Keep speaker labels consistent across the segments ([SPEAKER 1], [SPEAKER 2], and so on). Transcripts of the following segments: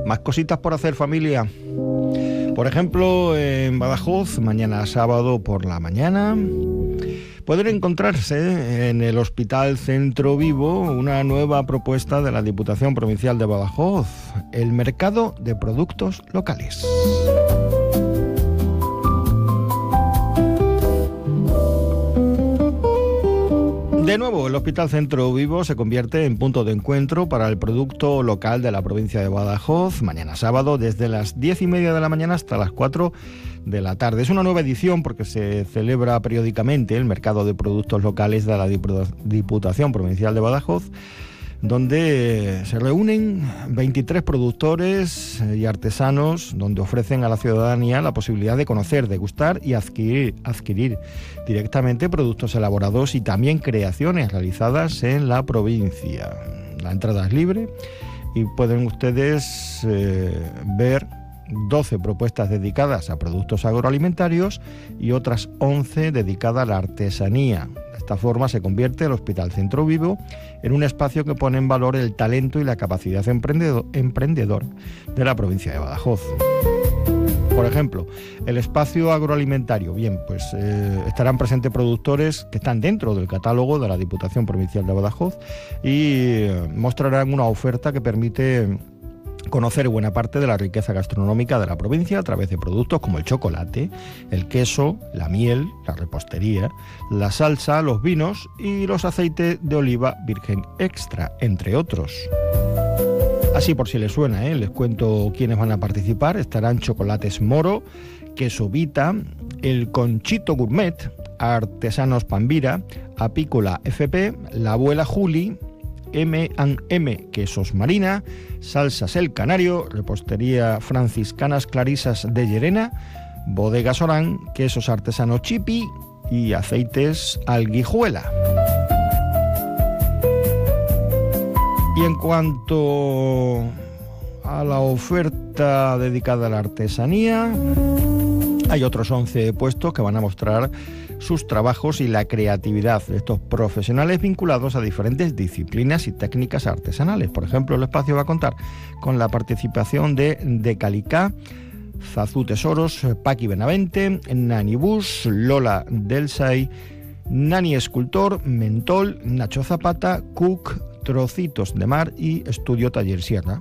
[SPEAKER 1] Más cositas por hacer, familia. Por ejemplo, en Badajoz, mañana sábado por la mañana, pueden encontrarse en el Hospital Centro Vivo una nueva propuesta de la Diputación Provincial de Badajoz, el mercado de productos locales. De nuevo, el Hospital Centro Vivo se convierte en punto de encuentro para el producto local de la provincia de Badajoz, mañana sábado, desde las 10:30 de la mañana hasta las 4 de la tarde. Es una nueva edición porque se celebra periódicamente el mercado de productos locales de la Diputación Provincial de Badajoz, donde se reúnen 23 productores y artesanos, donde ofrecen a la ciudadanía la posibilidad de conocer, degustar y adquirir directamente productos elaborados y también creaciones realizadas en la provincia. La entrada es libre y pueden ustedes ver 12 propuestas dedicadas a productos agroalimentarios y otras 11 dedicadas a la artesanía. De esta forma se convierte el Hospital Centro Vivo en un espacio que pone en valor el talento y la capacidad emprendedora de la provincia de Badajoz. Por ejemplo, el espacio agroalimentario. Bien, pues estarán presentes productores que están dentro del catálogo de la Diputación Provincial de Badajoz y mostrarán una oferta que permite conocer buena parte de la riqueza gastronómica de la provincia a través de productos como el chocolate, el queso, la miel, la repostería, la salsa, los vinos y los aceites de oliva virgen extra, entre otros. Así por si les suena, les cuento quiénes van a participar. Estarán Chocolates Moro, Queso Vita, El Conchito Gourmet, Artesanos Pambira, Apícola FP, La Abuela Juli, M&M Quesos Marina, Salsas El Canario, Repostería Franciscanas Clarisas de Llerena, Bodegas Orán, Quesos Artesanos Chipi y Aceites Alguijuela. Y en cuanto a la oferta dedicada a la artesanía, hay otros 11 puestos que van a mostrar sus trabajos y la creatividad de estos profesionales vinculados a diferentes disciplinas y técnicas artesanales. Por ejemplo, el espacio va a contar con la participación de Calicá, Zazú Tesoros, Paqui Benavente, Nani Bus, Lola Delsay, Nani Escultor, Mentol, Nacho Zapata, Cook, Trocitos de Mar y Estudio Taller Sierra.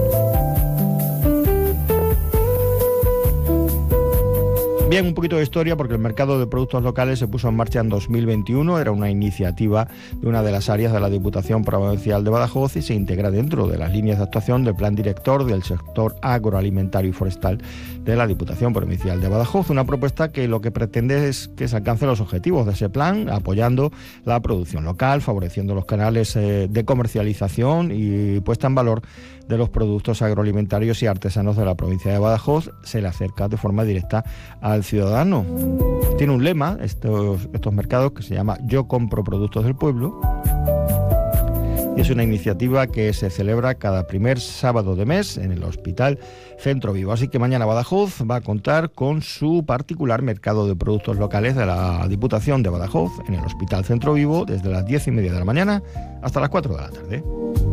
[SPEAKER 1] Bien, un poquito de historia porque el mercado de productos locales se puso en marcha en 2021, era una iniciativa de una de las áreas de la Diputación Provincial de Badajoz y se integra dentro de las líneas de actuación del Plan Director del sector agroalimentario y forestal de la Diputación Provincial de Badajoz, una propuesta que lo que pretende es que se alcancen los objetivos de ese plan, apoyando la producción local, favoreciendo los canales de comercialización y puesta en valor de los productos agroalimentarios y artesanos de la provincia de Badajoz. Se le acerca de forma directa al ciudadano. Tiene un lema estos mercados que se llama Yo compro productos del pueblo, y es una iniciativa que se celebra cada primer sábado de mes en el Hospital Centro Vivo. Así que mañana Badajoz va a contar con su particular mercado de productos locales de la Diputación de Badajoz en el Hospital Centro Vivo desde las 10:30 de la mañana hasta las 4 de la tarde.